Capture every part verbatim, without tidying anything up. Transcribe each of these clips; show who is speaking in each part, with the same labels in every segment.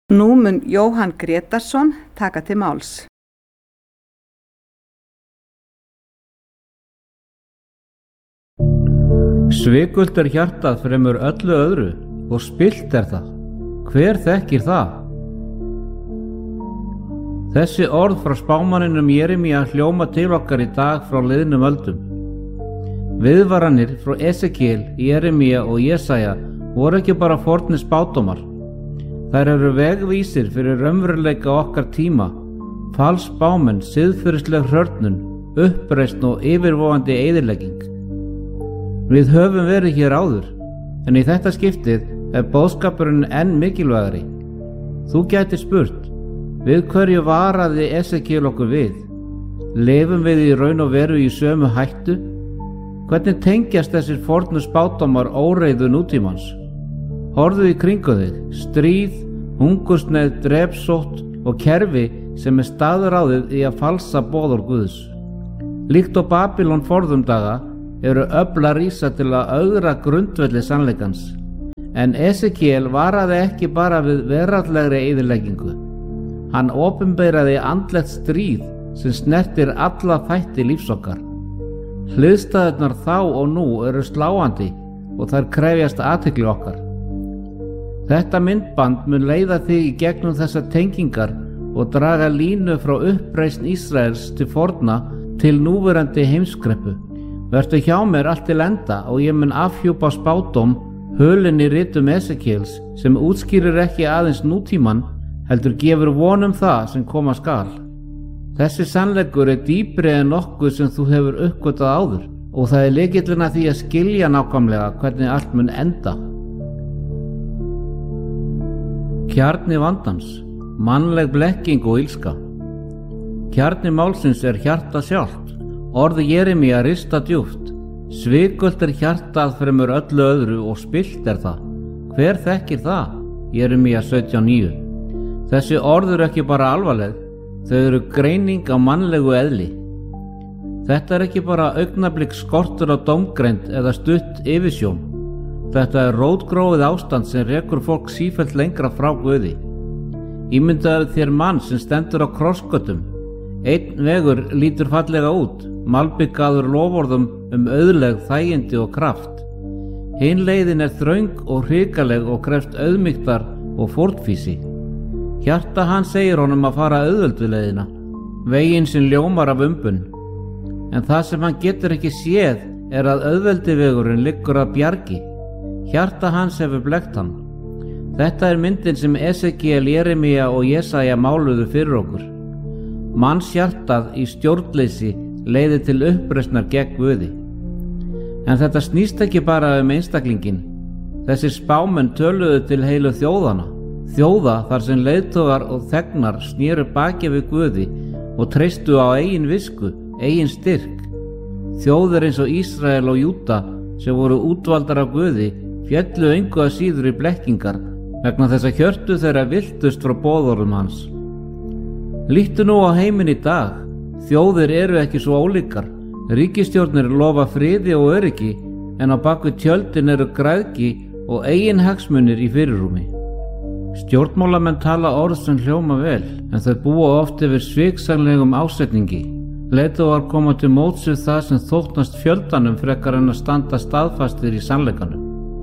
Speaker 1: Nú mun Jóhann Grétarsson taka til máls.
Speaker 2: Svikult er hjartað fremur öllu öðru og spillt er það. Hver þekkir það? Þessi orð frá spámanninum Jeremía hljóma til okkar í dag frá liðnum öldum. Viðvaranir frá Esekiel, Jeremía og Jesaja voru ekki bara fornir spádómar. Þær eru vegvísir fyrir raunveruleika okkar tíma, falsspámenn, siðferðisleg hrörnun, uppreisn og yfirvofandi eyðilegging. Við höfum verið hér áður, en í þetta skiptið er boðskapurinn enn mikilvægari. Þú gætir spurt, við hverju varaði Esekiel okkur við? Lifum við í raun og veru í sömu hættu? Hvernig tengjast þessir fornu spádómar óreiðu nútímans? Horfðu í kringu þig, stríð, hungursneyð, drepsótt og kerfi sem er staðráðið í að falsa boðorð Guðs. Líkt og Babylon forðum daga eru öfl að rísa til að ögra grundvelli sannleikans. En Esekiel varaði ekki bara við veraldlegri eyðileggingu. Hann opinberaði andlegt stríð sem snertir alla þætti lífs okkar. Hliðstæðurnar þá og nú eru sláandi og þær krefjast athygli okkar. Þetta myndband mun leiða þig í gegnum þessar tengingar og draga línu frá uppreisn Ísraels til forna til núverandi heimskreppu. Vertu hjá mér allt til enda og ég mun afhjúpa spádóm hulinn í ritum Esekiels sem útskýrir ekki aðeins nútíman heldur gefur von um það sem koma skal. Þessi sannleikur er dýpri en nokkuð sem þú hefur uppgötvað áður og það er lykillinn að því að skilja nákvæmlega hvernig allt mun enda. Kjarni vandans, mannleg blekking og illska. Kjarni málsins er hjarta sjálft. Orð Jeremía rista djúpt. Svikult er hjartað fremur öllu öðru og spillt er það. Hver þekkir það? Jeremía sautján níu. Þessi orð eru ekki bara alvarleg, þau eru greining á mannlegu eðli. Þetta er ekki bara augnablik skortur á dómgreind eða stutt yfirsjón. Þetta er rótgróið ástand sem rekur fólk sífellt lengra frá Guði. Ímyndaðu þér mann sem stendur á krossgötum. Einn vegur lítur fallega út, malbikaður loforðum um auðlegð, þægindi og kraft. Hin leiðin er þröng og hrikaleg og krefst auðmýktar og fórnfýsi. Hjarta hans segir honum að fara auðveldu leiðina, veginn sem ljómar af umbun. En það sem hann getur ekki séð er að auðveldi vegurinn liggur að bjargi. Hjarta hans hefur blekkt hann. Þetta er myndin sem Esekiel, Jeremía og Jesaja máluðu fyrir okkur. Manns hjartað í stjórnleysi leiði til uppreisnar gegn Guði. En þetta snýst ekki bara um einstaklingin. Þessir spámenn töluðu til heilu þjóðana, þjóða þar sem leiðtogar og þegnar snéru baki við Guði og treystu á eigin visku, eigin styrk. Þjóðir eins og Ísrael og Júda sem voru útvaldar af Guði féllu engu að síður í blekkingar vegna þess að hjörtu þeirra viltust frá boðorðum hans. Líttu nú á heiminn í dag. Þjóðir eru ekki svo ólíkar. Ríkisstjórnir lofa friði og öryggi en á bakvið tjöldin eru græðgi og eigin hagsmunir í fyrirrúmi. Stjórnmálamenn tala orð sem hljóma vel en þau búa oft yfir sviksanlegum ásetningi. Leiðtogar koma til móts við það sem þóknast fjöldanum frekar en að standa staðfastir í sannleikanum.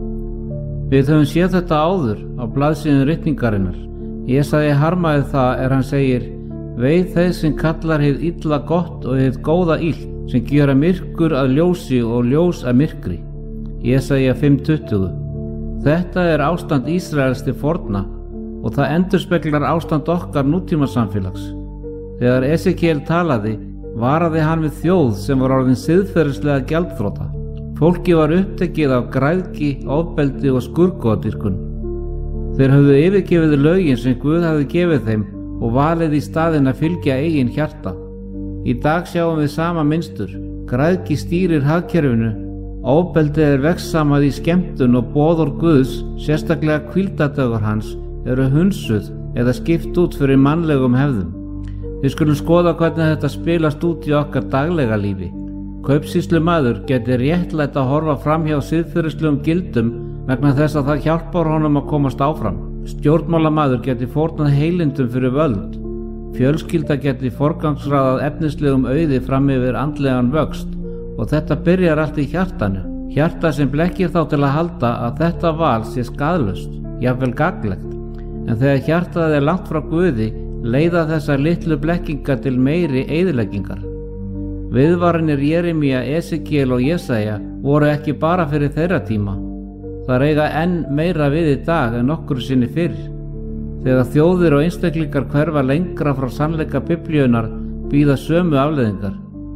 Speaker 2: Við höfum séð þetta áður á blaðsíðum ritningarinnar. Jesaja harmaði það er hann segir: Veið þeir sem kallar hið illa gott og hið góða illt, sem gjöra myrkur að ljósi og ljós að myrkri. Jesaja fimm tuttugu. Þetta er ástand Ísraels til forna og það endurspeglar ástand okkar nútímasamfélags. Þegar Esekiel talaði, varaði hann við þjóð sem var orðin siðferðislega gjaldþrota. Fólki var upptekið af græðgi, ofbeldi og skurðgoðadýrkun. Þeir höfðu yfirgefið lögin sem Guð hafði gefið þeim og valið í staðinn að fylgja eigin hjarta. Í dag sjáum við sama mynstur. Græðgi stýrir hagkerfinu, ofbeldi er vegssamað í skemmtun og boðorð Guðs, sérstaklega hvíldardögur hans, eru hunsuð eða skipt út fyrir mannlegum hefðum. Við skulum skoða hvernig þetta spilast út í okkar daglega lífi. Kaupsýslumaður geti réttlætt að horfa fram hjá siðferðislegum gildum vegna þess að það hjálpar honum að komast áfram. Stjórnmálamaður geti fórnað heilindum fyrir völd. Fjölskylda geti forgangsraðað efnislegum auði fram yfir andlegan vöxt og þetta byrjar allt í hjartanu. Hjarta sem blekkir þá til að halda að þetta val sé skaðlaust, jafnvel gagnlegt. En þegar hjartað er langt frá Guði, leiða þessar litlu blekkingar til meiri eyðileggingar. Viðvaranir Jeremía, Esekiel og Jesaja voru ekki bara fyrir þeirra tíma. Það eiga enn meira við í dag en nokkru sinni fyrr. Þegar þjóðir og einstaklingar hverfa lengra frá sannleika Biblíunnar bíða sömu afleiðingar.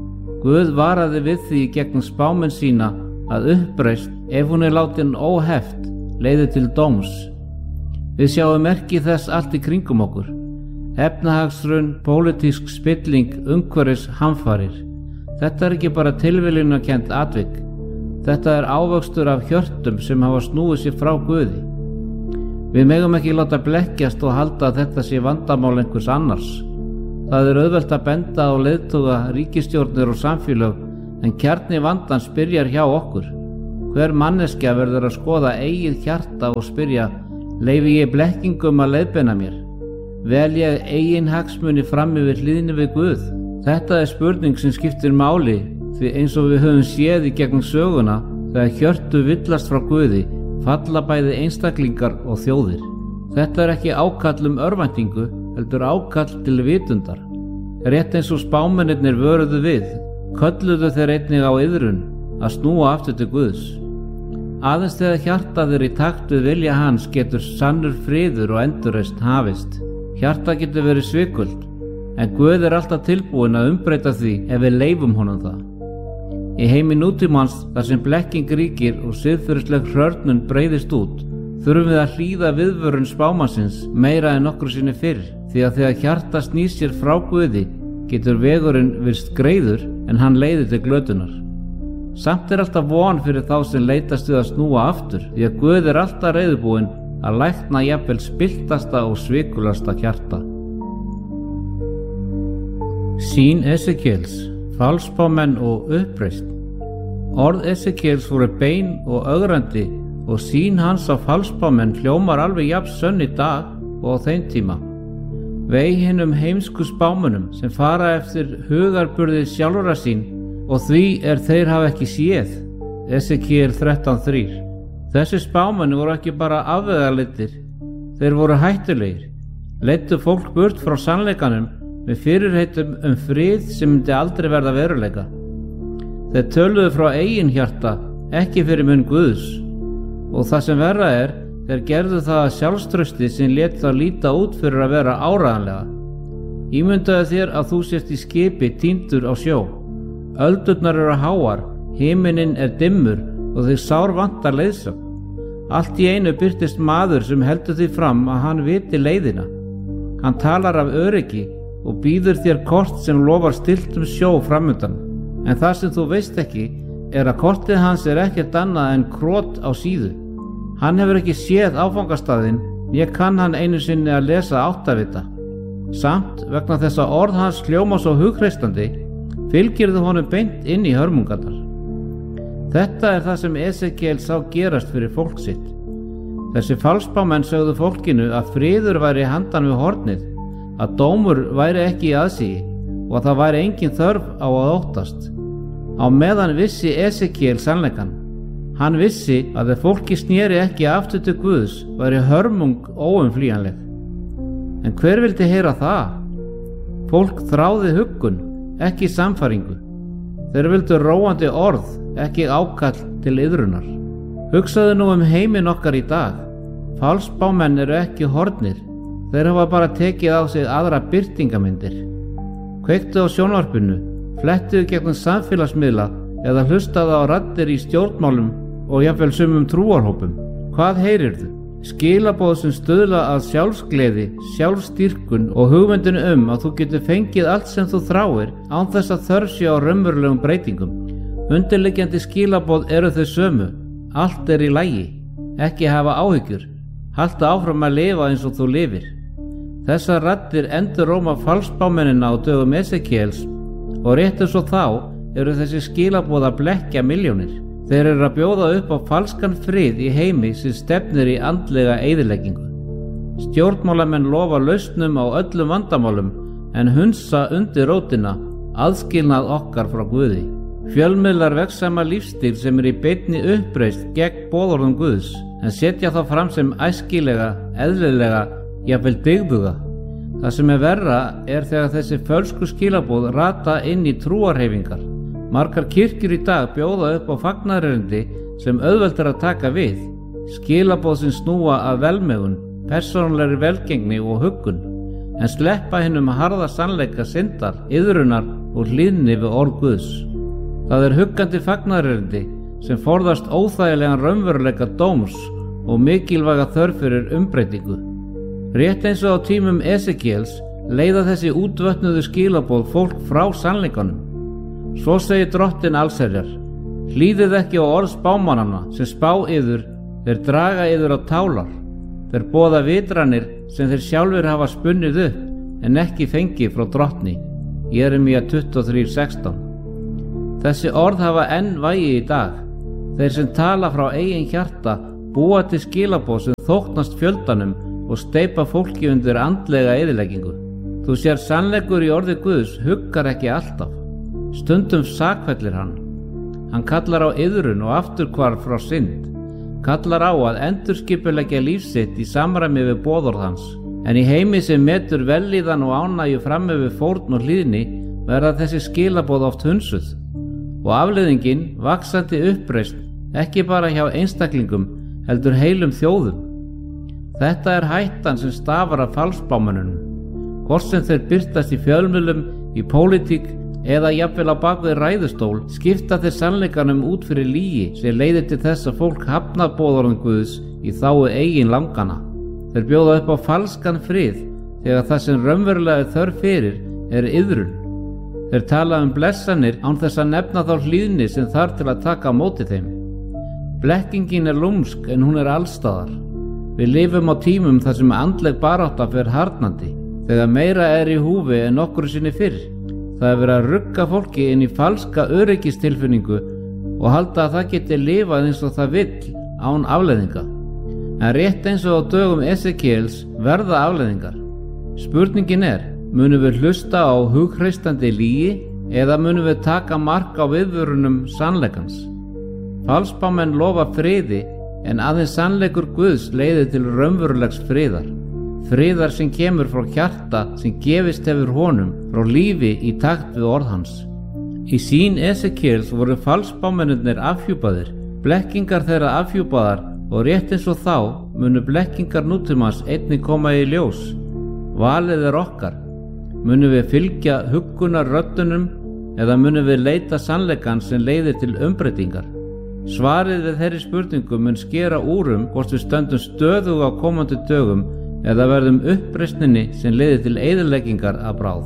Speaker 2: Guð varaði við því gegnum spámenn sína að uppreisn, ef hún er látin óheft, leiði til dóms. Við sjáum merki þess allt í kringum okkur. Efnahagshrun, pólitísk spilling, umhverfis hamfarir. Þetta er ekki bara tilviljunarkennt atvik. Þetta er ávöxtur af hjörtum sem hafa snúið sér frá Guði. Við megum ekki láta blekkjast og halda að þetta sé vandamál einhvers annars. Það er auðvelt að benda á leiðtoga, ríkisstjórnir og samfélög, en kjarni vandans byrjar hjá okkur. Hver manneskja verður að skoða eigið hjarta og spyrja: leyfi ég blekkingum að leiðbeina mér? Vel ég eigin hagsmuni fram yfir hlýðni við Guð? Þetta er spurning sem skiptir máli, því eins og við höfum séð í gegnum söguna, þegar hjörtu villast frá Guði, falla bæði einstaklingar og þjóðir. Þetta er ekki ákall um örvæntingu, heldur ákall til vitundar. Rétt eins og spámennirnir vöruðu við, kölluðu þeir einnig á iðrun, að snúa aftur til Guðs. Aðeins þegar hjartað er í takt við vilja hans getur sannur friður og endurreisn hafist. Hjarta getur verið svikult, en Guð er alltaf tilbúinn að umbreyta því ef við leyfum honum það. Í heimi nútímans, þar sem blekking ríkir og siðferðisleg hrörnun breiðist út, þurfum við að hlýða viðvörun spámannsins meira en nokkru sinni fyrr, því að þegar hjarta snýr sér frá Guði, getur vegurinn virst greiður en hann leiðir til glötunar. Samt er alltaf von fyrir þá sem leitast við að snúa aftur, því að Guð er alltaf reiðubúinn að lækna jafnvel spilltasta og svikulasta hjarta. Sýn Esekiels, falsspámenn og uppreisn. Orð Esekiels voru bein og ögrandi og sýn hans á falsspámenn hljómar alveg jafn sönn í dag og á þeim tíma. Vei hinum heimsku spámönnum sem fara eftir hugarburði sjálfra sín og því er þeir hafa ekki séð. Esekiel þrettán þrír. Þessi spámenn voru ekki bara afvegaleiddir, þeir voru hættulegir, leiddu fólk burt frá sannleikanum með fyrirheitum um frið sem myndi aldrei verða veruleika. Þeir töluðu frá eigin hjarta, ekki fyrir munn Guðs, og það sem verra er, þeir gerðu það að sjálfstrausti sem lét þá líta út fyrir að vera áreiðanlega. Ímyndaðu þér að þú sért í skipi týndur á sjó. Öldurnar eru háar, himinninn er dimmur og þig sár vantar leiðsögn. Allt í einu birtist maður sem heldur því fram að hann viti leiðina. Hann talar af öryggi og býður þér kort sem lofar stilltum sjó framundan. En það sem þú veist ekki er að kortið hans er ekkert annað en krot á síðu. Hann hefur ekki séð áfangastaðinn, ég kann hann einu sinni að lesa áttavita. Samt, vegna þess að orð hans hljóma svo hugreistandi, fylgirðu honum beint inn í hörmungarnar. Þetta er það sem Esekiel sá gerast fyrir fólk sitt. Þessi falsspámenn sögðu fólkinu að friður væri handan við hornið, að dómur væri ekki í aðsigi og að það væri engin þörf á að óttast. Á meðan vissi Esekiel sannleikann. Hann vissi að ef fólki sneri ekki aftur til Guðs væri hörmung óumflýjanleg. En hver vildi heyra það? Fólk þráði huggun, ekki samfæringu. Þeir vildu róandi orð, ekki ákall til iðrunar. Hugsaðu nú um heiminn okkar í dag. Falsspámenn eru ekki horfnir. Þeir hafa bara tekið á sig aðra birtingamyndir. Kveiktu á sjónvarpinu, flettuðu gegnum samfélagsmiðla eða hlustaðu á raddir í stjórnmálum og jafnvel sumum trúarhópum. Hvað heyrirðu? Skilaboð sem stuðla að sjálfsgleði, sjálfstýrkun og hugmyndinu um að þú getur fengið allt sem þú þráir án þess að þörf sé á raunverulegum breytingum. Undirliggjandi skilaboð eru þau sömu. Allt er í lagi. Ekki hafa áhyggjur. Haltu áfram að lifa eins og þú lifir. Þessar raddir enduróma falsspámennina á dögum Esekiels og rétt eins og þá eru þessi skilaboð að blekkja milljónir. Þeir eru að bjóða upp á falskan frið í heimi sem stefnir í andlega eyðileggingu. Stjórnmálamenn lofa lausnum á öllum vandamálum en hunsa undir rótina aðskilnað okkar frá Guði. Fjölmiðlar vegsama lífstíl sem er í beinni uppreist gegn boðorðum Guðs en setja þá fram sem æskilega, eðlilega, jafnvel dygðuga. Það sem er verra er þegar þessi fölsku skilaboð rata inn í trúarhreyfingar. Margar kirkjur í dag bjóða upp á fagnaðarerindi sem auðvelt er að taka við, skilaboð sem snúa af velmegun, persónulegri velgengni og huggun, en sleppa hinum harða sannleika syndar, iðrunar og hlýðni við orð Guðs. Það er huggandi fagnaðarerindi sem forðast óþægilegan raunveruleika dóms og mikilvæga þörf fyrir umbreytingu. Rétt eins og á tímum Esekiels leiða þessi útvötnuðu skilaboð fólk frá sannleikanum. Svo segir Drottinn allsherjar: hlýðið ekki á orð spámannanna sem spá yður, þeir draga yður á tálar. Þeir boða vitranir sem þeir sjálfur hafa spunnið upp en ekki fengið frá Drottni. Jeremía tuttugu og þrjú sextán. Þessi orð hafa enn vægi í dag. Þeir sem tala frá eigin hjarta búa til skilaboð sem þóknast fjöldanum og steypa fólki undir andlega eyðileggingu. Þú sér sannleikur í orði Guðs huggar ekki alltaf. Stundum sakfellir hann. Hann kallar á iðrun og afturhvarf frá synd. Kallar á að endurskipuleggja líf sitt í samræmi við boðorð hans. En í heimi sem metur vellíðan og ánægju fram yfir fórn og hlýðni verða þessi skilaboð oft hunsuð. Og afleiðingin vaxandi uppreist ekki bara hjá einstaklingum heldur heilum þjóðum. Þetta er hættan sem stafar af falsspámönnunum. Hvort sem þeir birtast í fjölmiðlum, í pólitík eða jafnvel á bakvið ræðustól, skipta þeir sannleikanum út fyrir lygi sem leiðir til þess að fólk hafnar boðorðum Guðs í þágu eigin langana. Þeir bjóða upp á falskan frið þegar það sem raunverulega er þörf fyrir er iðrun. Þeir tala um blessanir án þess að nefna þá hlýðni sem þarf til að taka á móti þeim. Blekkingin er lúmsk en hún er allstaðar. Við lifum á tímum þar sem andleg barátta fer harðnandi, þegar meira er í húfi en nokkru sinni fyrr. Það er verið að rugga fólki inn í falska öryggistilfinningu og halda að það geti lifað eins og það vill án afleiðinga. En rétt eins og á dögum Esekiels verða afleiðingar. Spurningin er, munum við hlusta á hughristandi lygi eða munum við taka mark á viðvörunum sannleikans? Falsspámenn lofa friði en aðeins sannleikur Guðs leiðir til raunverulegs friðar. Friðar sem kemur frá hjarta sem gefist hefur honum frá lífi í takt við orð hans. Í sýn Esekiels voru falsspámennirnir afhjúpaðir, blekkingar þeirra afhjúpaðar og rétt eins og þá munu blekkingar nútímans einnig koma í ljós. Valið er okkar. Munum við fylgja huggunar röddunum eða munum við leita sannleikan sem leiðir til umbreytingar? Svarið við þeirri spurningu mun skera úr um hvort við stöndum stöðug á komandi dögum eða verðum uppreisninni sem leiðir til eyðileggingar að bráð.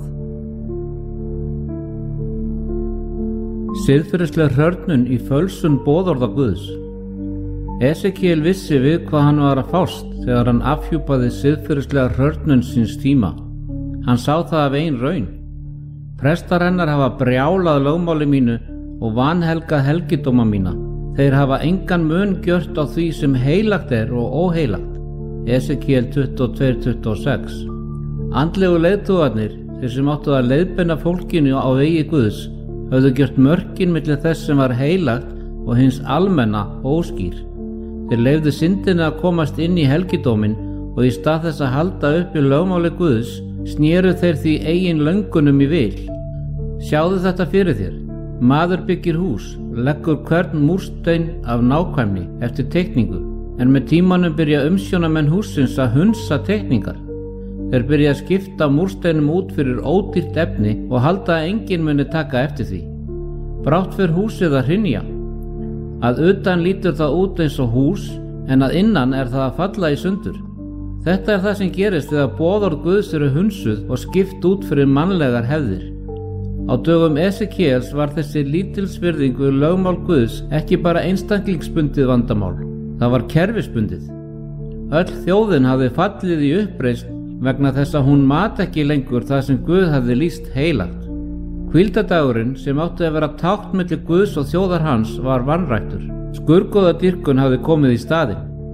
Speaker 2: Siðferðisleg hrörnun í fölsun boðorða Guðs. Esekiel vissi við hvað hann var að fást þegar hann afhjúpaði siðferðislega hrörnun síns tíma. Hann sá það af ein raun. Prestar hennar hafa brjálað lögmáli mínu og vanhelgað helgidóma mína. Þeir hafa engan mun gjört á því sem heilagt er og óheilagt. Esekiel tuttugu og tvö tuttugu og sex. Andlegu leiðtogarnir, þeir sem áttu að leiðbeina fólkinu á vegi Guðs, höfðu gjört mörkin milli þess sem var heilagt og hins almenna óskýr. Þeir leyfðu syndinni að komast inn í helgidómin og í stað þess að halda upp í lögmáli Guðs, snéru þeir því eigin löngunum í vil. Sjáðu þetta fyrir þér. Maður byggir hús, leggur hvern múrstein af nákvæmni eftir teikningu, en með tímanum byrja umsjónamenn hússins að hunsa teikningar. Þeir byrja að skipta múrsteinum út fyrir ódýrt efni og halda að enginn muni taka eftir því. Brátt fer húsið að hrynja. Að utan lítur það út eins og hús, en að innan er það að falla í sundur. Þetta er það sem gerist þegar boðorð Guðs eru hunsuð og skipt út fyrir mannlegar hefðir. Á dögum Esekiels var þessi lítilsvirðingu lögmál Guðs ekki bara einstaklingsbundið vandamál, það var kerfisbundið. Öll þjóðin hafði fallið í uppreisn vegna þess að hún mat ekki lengur það sem Guð hafði lýst heilagt. Hvíldadagurinn sem átti að vera tákn milli Guðs og þjóðar hans var vanræktur. Skurðgoðadýrkun hafði komið í staðinn.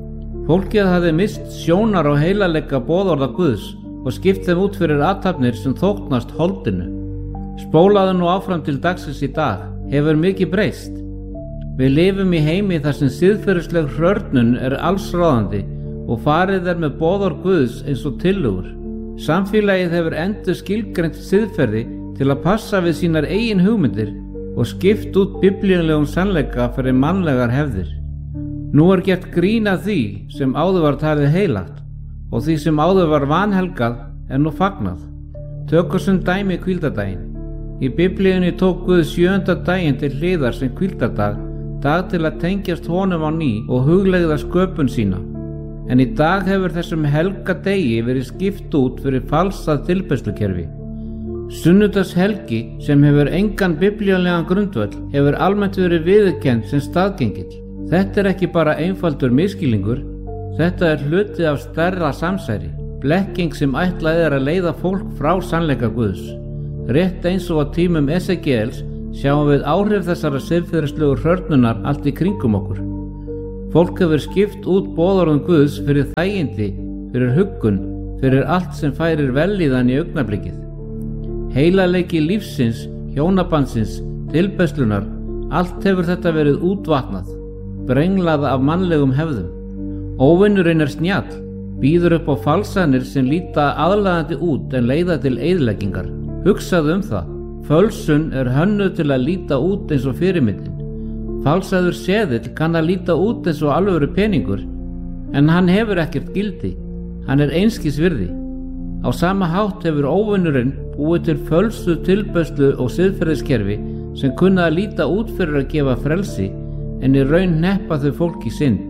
Speaker 2: Fólkið hafði mist sjónar á heilagleika boðorða Guðs og skipt þeim út fyrir athafnir sem þóknast holdinu. Spólaðu nú áfram til dagsins í dag, hefur mikið breyst. Við lifum í heimi þar sem siðferðisleg hrörnun er allsráðandi og farið er með boðorð Guðs eins og tillögur. Samfélagið hefur endur skilgreint siðferði til að passa við sínar eigin hugmyndir og skipt út biblíulegum sannleika fyrir mannlegar hefðir. Nú er gert grín að því sem áður var talið heilagt og því sem áður var vanhelgað er nú fagnað. Tökum sem dæmi hvíldardaginn. Í biblíunni tók Guð sjöunda daginn til hliðar sem hvíldardag, dag til að tengjast honum á ný og hugleiða sköpun sína. En í dag hefur þessum helga degi verið skipt út fyrir falsað tilbeiðslukerfi. Sunnudagshelgi, sem hefur engan biblíulegan grundvöll, hefur almennt verið viðurkennd sem staðgengill. Þetta er ekki bara einfaldur misskilningur, þetta er hluti af stærra samsæri, blekking sem ætlað er að leiða fólk frá sannleika Guðs. Rétt eins og á tímum Esekiels sjáum við áhrif þessara siðferðislegu hrörnunar allt í kringum okkur. Fólk hefur skipt út boðorðum Guðs fyrir þægindi, fyrir huggun, fyrir allt sem færir vellíðan í augnablikið. Heilagleiki lífsins, hjónabandsins, tilbeiðslunnar, allt hefur þetta verið útvatnað, brenglað af mannlegum hefðum. Óvinurinn er snjall, býður upp á falsanir sem líta aðlaðandi út en leiða til eyðileggingar. Hugsaðu um það, fölsun er hönnuð til að líta út eins og fyrirmyndin. Falsaður seðill kann að líta út eins og alvöru peningur, en hann hefur ekkert gildi, hann er einskis virði. Á sama hátt hefur óvinurinn búið til fölsuð tilbeiðslu og siðferðiskerfi sem kunna að líta út fyrir að gefa frelsi, en í raun hneppa þau fólk í synd.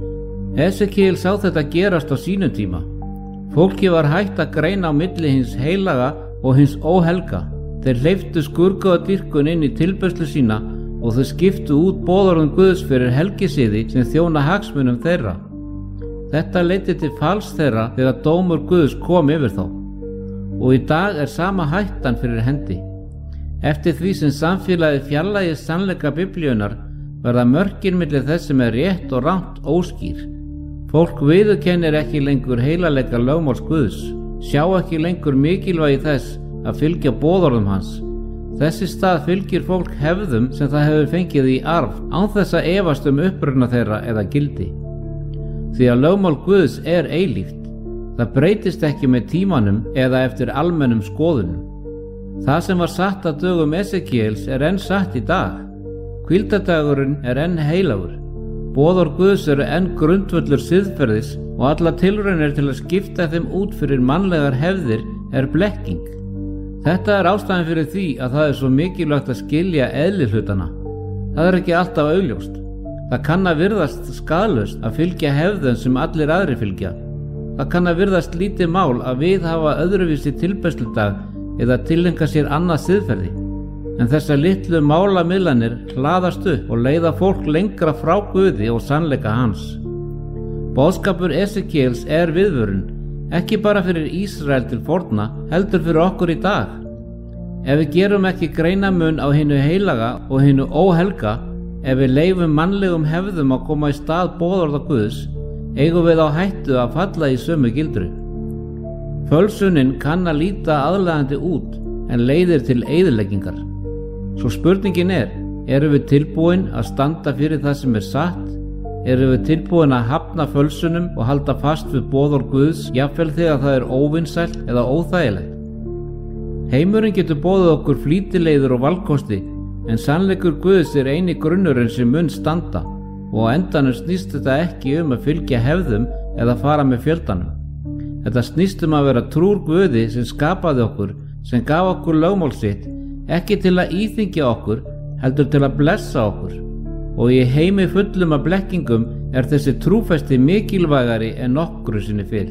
Speaker 2: Esekiel sá þetta gerast á sínum tíma. Fólki var hægt að greina á milli hins heilaga og hins óhelga. Þeir hleyptu skurðgoðadýrkun inn í tilbeiðslu sína og þau skiptu út boðorðum Guðs fyrir helgisiði sem þjóna hagsmunum þeirra. Þetta leiddi til falls þeirra þegar dómur Guðs kom yfir þá. Og í dag er sama hættan fyrir hendi. Eftir því sem samfélagið fjarlægist sannleika biblíunnar verða mörkin milli þess sem er rétt og rangt óskýr. Fólk viðurkennir ekki lengur heilagleika lögmáls Guðs, sjá ekki lengur mikilvægi þess að fylgja boðorðum hans. Þessi stað fylgir fólk hefðum sem það hefur fengið í arf án þess að efast um uppruna þeirra eða gildi. Því að lögmál Guðs er eilíft. Það breytist ekki með tímanum eða eftir almennum skoðunum. Það sem var satt að dögum Esekiels er enn satt í dag. Hvíldardagurinn er enn heilagur. Boðorð Guðs eru enn grundvöllur siðferðis og alla tilraunir til að skipta þeim út fyrir mannlegar hefðir er blekking. Þetta er ástæðan fyrir því að það er svo mikilvægt að skilja eðli hlutana. Það er ekki alltaf augljóst. Það kann að virðast skaðlaust að fylgja hefðum sem allir aðrir fylgja. Það kann að virðast lítið mál að viðhafa öðruvísi tilbeiðsludag eða tileinka sér annað siðferði. En þessar litlu málamiðlanir hlaðast upp og leiða fólk lengra frá Guði og sannleika hans. Boðskapur Esekiels er viðvörun, ekki bara fyrir Ísrael til forna, heldur fyrir okkur í dag. Ef við gerum ekki greinamun á hinu heilaga og hinu óhelga, ef við leifum mannlegum hefðum að koma í stað boðorða Guðs, eigum við á hættu að falla í sömu gildru. Fölsunin kann að líta aðlaðandi út en leiðir til eyðileggingar. Svo spurningin er, erum við tilbúin að standa fyrir það sem er satt? Erum við tilbúin að hafna fölsunum og halda fast við boðorð Guðs, jafnvel þegar það er óvinsælt eða óþægilegt? Heimurinn getur boðið okkur flýtileiður og valkosti, en sannleikur Guðs er eini grunnurinn sem mun standa, og á endanum snýst þetta ekki um að fylgja hefðum eða fara með fjöldanum. Þetta snýst um að vera trúr Guði sem skapaði okkur, sem gaf okkur lögmál sitt, ekki til að íþyngja okkur, heldur til að blessa okkur. Og í heimi fullum af blekkingum er þessi trúfesti mikilvægari en nokkru sinni fyrr.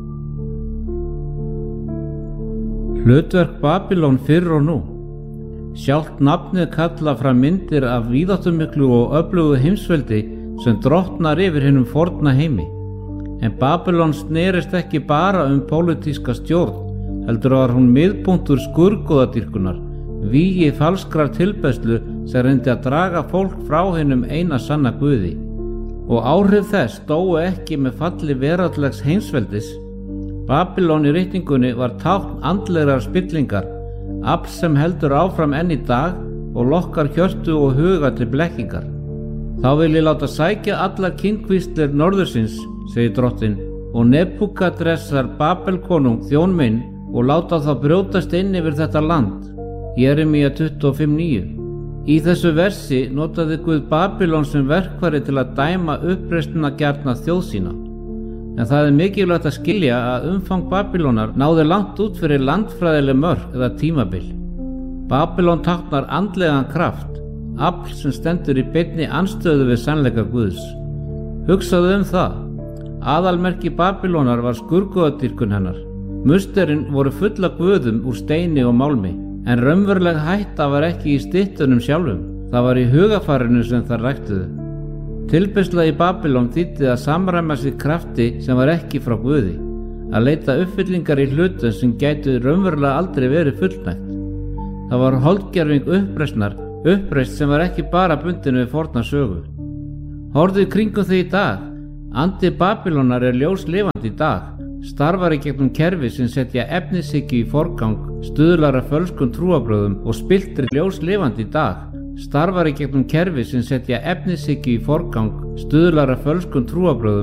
Speaker 2: Hlutverk Babylon fyrr og nú. Sjálft nafnið kalla fram myndir af víðáttumiklu og öflugu heimsveldi sem drottnar yfir hinum forna heimi. En Babylon snerist ekki bara um pólitíska stjórn, heldur var hún miðpunktur skurðgoðadýrkunar, vígi falskrar tilbeiðslu sem reyndi að draga fólk frá hinum eina sanna Guði. og áhrif þess dóu ekki með falli veraldlegs heimsveldis. Babylon í ritningunni var tákn andlegrar spillingar, afl sem heldur áfram enn í dag og lokkar hjörtu og huga til blekkingar. Þá vil ég láta sækja allar kynkvíslir norðursins, segir drottinn, og Nebúkadressar Babelkonung þjón minn og láta þá brjótast inn yfir þetta land. Jeremía tuttugu og fimm níu. Í þessu versi notaði Guð Babylon sem verkfæri til að dæma uppreisnina gjarna þjóð sína. En það er mikilvægt að skilja að umfang Babylónar náði langt út fyrir landfræðileg mörk eða tímabil. Babylon táknar andlegan kraft, afl sem stendur í beinni andstöðu við sannleika Guðs. Hugsaðu um það. Aðalmerki Babylónar var skurguðadýrkun hennar. Musterinn voru fulla guðum úr steini og málmi, en raunveruleg hætta var ekki í styttunum sjálfum, það var í hugafarinu sem það ræktuðu. Tilbeiðsla í Babylon þýddi að samræma sig krafti sem var ekki frá Guði, að leita uppfyllingar í hlutum sem gætu raunverulega aldrei verið fullnægt. Það var holdgerving uppreisnar, uppreist sem var ekki bara bundin við forna sögu. Horfðu í kringum þig í dag. Andi Babylónar er ljóslifandi í dag, starfar í gegnum kerfi sem setja efnishyggju í forgang, stuðlar að fölskum trúarbrögðum og spiltri ljóslifandi í dag, starfar í gegnum kerfi sem setja efnishyggju í forgang, stuðlar að fölskum trúarbrögðum